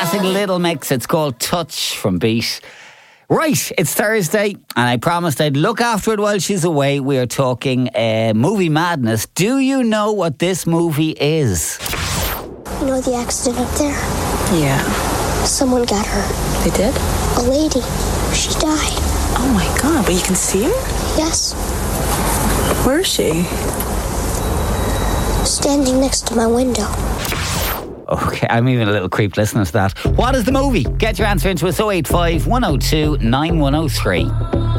Classic Little Mix. It's called Touch from Beat. Right, it's Thursday, and I promised I'd look after it while she's away. We are talking movie madness. Do you know what this movie is? You know the accident up there? Yeah. Someone got hurt. They did? A lady. She died. Oh my God, but you can see her? Yes. Where is she? Standing next to my window. Okay, I'm even a little creeped listening to that. What is the movie? Get your answer into us 085 102 9103.